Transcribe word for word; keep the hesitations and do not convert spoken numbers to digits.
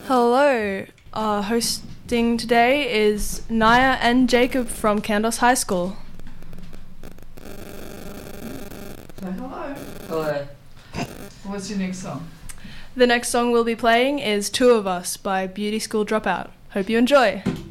Hello. Uh, hosting today is Naya and Jacob from Kandos High School. Say hello. Hello. What's your next song? The next song we'll be playing is Two of Us by Beauty School Dropout. Hope you enjoy.